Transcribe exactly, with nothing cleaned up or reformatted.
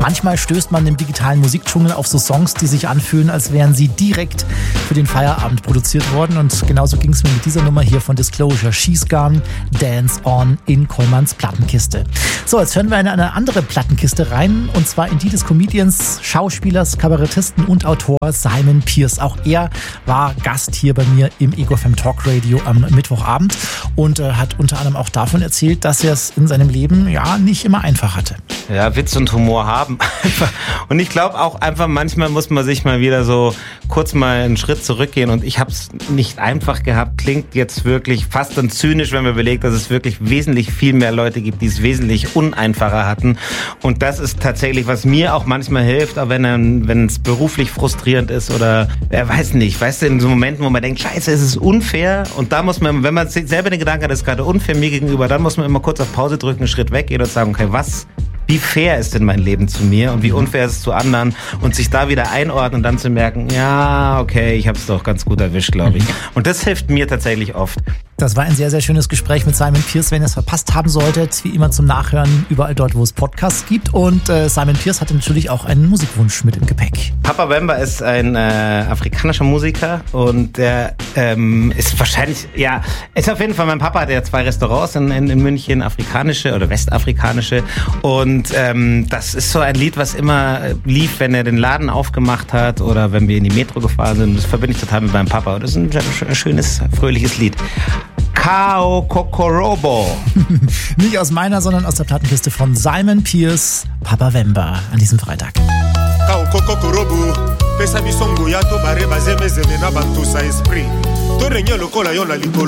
Manchmal stößt man im digitalen Musikdschungel auf so Songs, die sich anfühlen, als wären sie direkt für den Feierabend produziert worden. Und genauso ging es mir mit dieser Nummer hier von Disclosure. She's Gone, Dance On in Kollmanns Plattenkiste. So, jetzt hören wir in eine andere Plattenkiste rein, und zwar in die des Comedians, Schauspielers, Kabarettisten und Autor Simon Pierce. Auch er war Gast hier bei mir im Ego F M Talk Radio am Mittwochabend und äh, hat unter anderem auch davon erzählt, dass er es in seinem Leben ja nicht immer einfach hatte. Ja, Witz und Humor haben. Und ich glaube auch einfach, manchmal muss man sich mal wieder so kurz mal einen Schritt zurückgehen, und ich habe es nicht einfach gehabt. Klingt jetzt wirklich fast dann zynisch, wenn man überlegt, dass es wirklich wesentlich viel mehr Leute gibt, die es wesentlich uneinfacher hatten. Und das ist tatsächlich, was mir auch manchmal hilft, auch wenn wenn es beruflich frustrierend ist oder, wer weiß nicht, weißt du, in so Momenten, wo man denkt, scheiße, es ist unfair, und da muss man, wenn man selber den Gedanken hat, es ist gerade unfair mir gegenüber, dann muss man immer kurz auf Pause drücken, einen Schritt weggehen und sagen, okay, was, wie fair ist denn mein Leben zu mir und wie unfair ist es zu anderen, und sich da wieder einordnen und dann zu merken, ja, okay, ich habe es doch ganz gut erwischt, glaube ich. Und das hilft mir tatsächlich oft. Das war ein sehr, sehr schönes Gespräch mit Simon Pierce. Wenn ihr es verpasst haben solltet, wie immer zum Nachhören überall dort, wo es Podcasts gibt. Und äh, Simon Pierce hatte natürlich auch einen Musikwunsch mit im Gepäck. Papa Wemba ist ein äh, afrikanischer Musiker, und der ähm, ist wahrscheinlich, ja, ist auf jeden Fall, mein Papa hat ja zwei Restaurants in, in, in München, afrikanische oder westafrikanische, und ähm, das ist so ein Lied, was immer lief, wenn er den Laden aufgemacht hat oder wenn wir in die Metro gefahren sind. Das verbinde ich total mit meinem Papa, und das ist ein schönes, fröhliches Lied. Kao Kokorobo. Nicht aus meiner, sondern aus der Plattenkiste von Simon Pierce, Papa Wemba, an diesem Freitag. Kao Kokorobo, pesa bisongo ya to bare bazeme zeme na bantu sa esprit. To renyo lokola yo na likolo.